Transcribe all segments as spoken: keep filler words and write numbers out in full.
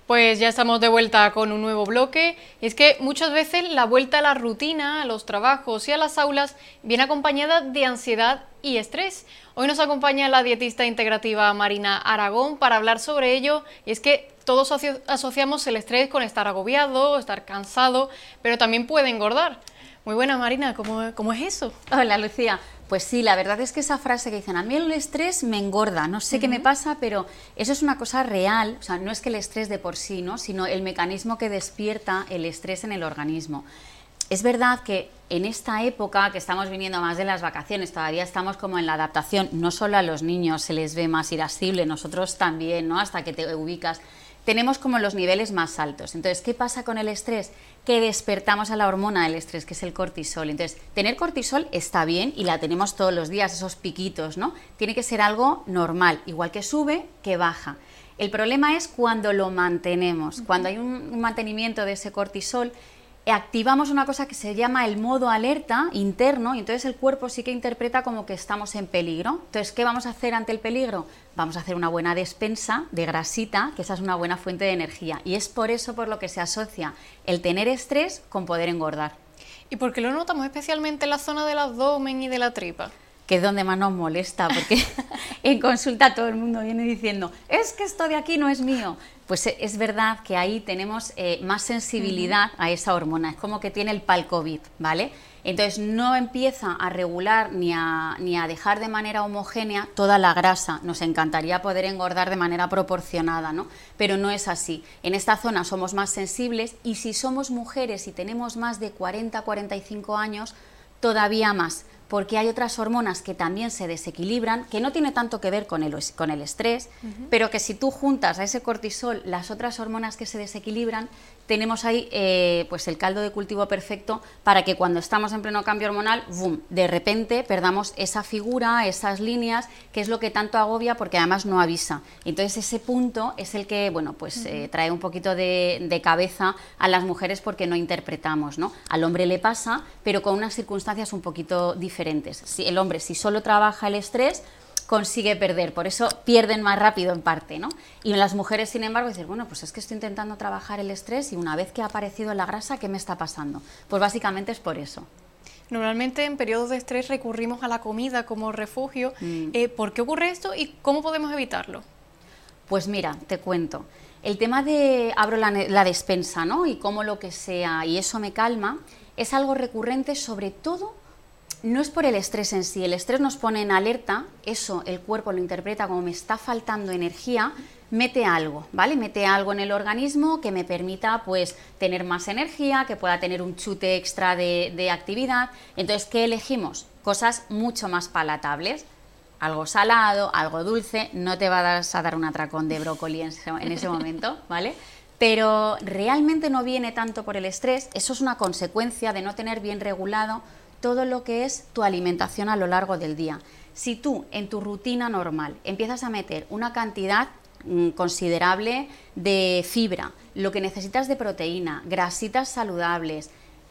Pues ya estamos de vuelta con un nuevo bloque. Y es que muchas veces la vuelta a la rutina, a los trabajos y a las aulas viene acompañada de ansiedad y estrés. Hoy nos acompaña la dietista integrativa Marina Aragón para hablar sobre ello. Y es que todos aso- asociamos el estrés con estar agobiado, estar cansado, pero también puede engordar. Muy buena, Marina, ¿cómo, cómo es eso? Hola, Lucía. Pues sí, la verdad es que esa frase que dicen, a mí el estrés me engorda, no sé uh-huh. qué me pasa, pero eso es una cosa real, o sea, no es que el estrés de por sí, ¿no?, sino el mecanismo que despierta el estrés en el organismo. Es verdad que en esta época que estamos viniendo más de las vacaciones, todavía estamos como en la adaptación, no solo a los niños se les ve más irascible, nosotros también, ¿no?, hasta que te ubicas. Tenemos como los niveles más altos. Entonces, ¿qué pasa con el estrés? Que despertamos a la hormona del estrés, que es el cortisol. Entonces, tener cortisol está bien y la tenemos todos los días, esos piquitos, ¿no? Tiene que ser algo normal, igual que sube, que baja. El problema es cuando lo mantenemos, cuando hay un, un mantenimiento de ese cortisol, activamos una cosa que se llama el modo alerta interno y entonces el cuerpo sí que interpreta como que estamos en peligro. Entonces, ¿qué vamos a hacer ante el peligro? Vamos a hacer una buena despensa de grasita, que esa es una buena fuente de energía, y es por eso por lo que se asocia el tener estrés con poder engordar. ¿Y por qué lo notamos especialmente en la zona del abdomen y de la tripa? Que es donde más nos molesta, porque en consulta todo el mundo viene diciendo, es que esto de aquí no es mío. Pues es verdad que ahí tenemos eh, más sensibilidad uh-huh. a esa hormona, es como que tiene el palco V I P, ¿vale? Entonces no empieza a regular ni a, ni a dejar de manera homogénea toda la grasa. Nos encantaría poder engordar de manera proporcionada, ¿no? Pero no es así. En esta zona somos más sensibles y si somos mujeres y tenemos más de cuarenta a cuarenta y cinco años, todavía más, porque hay otras hormonas que también se desequilibran, que no tiene tanto que ver con el, con el estrés, uh-huh. pero que si tú juntas a ese cortisol las otras hormonas que se desequilibran, tenemos ahí eh, pues el caldo de cultivo perfecto para que cuando estamos en pleno cambio hormonal, boom, de repente perdamos esa figura, esas líneas, que es lo que tanto agobia porque además no avisa. Entonces ese punto es el que, bueno, pues uh-huh. eh, trae un poquito de, de cabeza a las mujeres porque no interpretamos, ¿no? Al hombre le pasa, pero con unas circunstancias un poquito diferentes. Si el hombre, si solo trabaja el estrés, consigue perder, por eso pierden más rápido en parte, ¿no? Y las mujeres, sin embargo, dicen, bueno, pues es que estoy intentando trabajar el estrés y una vez que ha aparecido la grasa, ¿qué me está pasando? Pues básicamente es por eso. Normalmente en periodos de estrés recurrimos a la comida como refugio. Mm. Eh, ¿Por qué ocurre esto y cómo podemos evitarlo? Pues mira, te cuento. El tema de abro la, la despensa, ¿no?, y como lo que sea, y eso me calma, es algo recurrente, sobre todo. No es por el estrés en sí, el estrés nos pone en alerta, eso el cuerpo lo interpreta como me está faltando energía, mete algo, ¿vale? Mete algo en el organismo que me permita pues tener más energía, que pueda tener un chute extra de, de actividad. Entonces, ¿qué elegimos? Cosas mucho más palatables, algo salado, algo dulce, no te vas a dar un atracón de brócoli en ese, en ese momento, ¿vale? Pero realmente no viene tanto por el estrés, eso es una consecuencia de no tener bien regulado todo lo que es tu alimentación a lo largo del día. Si tú en tu rutina normal empiezas a meter una cantidad mmm, considerable de fibra, lo que necesitas de proteína, grasitas saludables,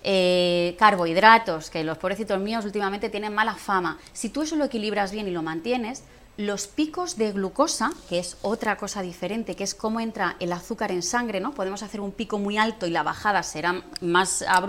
eh, carbohidratos, que los pobrecitos míos últimamente tienen mala fama, si tú eso lo equilibras bien y lo mantienes, los picos de glucosa, que es otra cosa diferente, que es cómo entra el azúcar en sangre, ¿no? Podemos hacer un pico muy alto y la bajada será más abrupta.